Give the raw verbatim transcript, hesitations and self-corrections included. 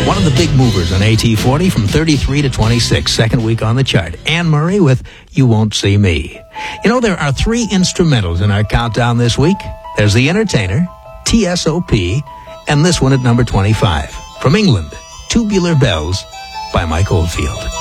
One of the big movers on A T forty from thirty-three to twenty-six, second week on the chart. Anne Murray with You Won't See Me. You know, there are three instrumentals in our countdown this week. There's The Entertainer, T S O P, and this one at number twenty-five. From England, Tubular Bells by Mike Oldfield.